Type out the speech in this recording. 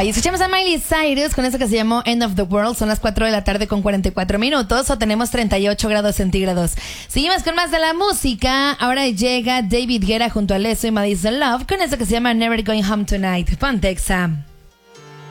Ahí escuchamos a Miley Cyrus con eso que se llamó End of the World. Son las 4 de la tarde con 44 minutos. O tenemos 38 grados centígrados. Seguimos con más de la música. Ahora llega David Guetta junto a Leso y Madison Love con eso que se llama Never Going Home Tonight. Ponte Exa.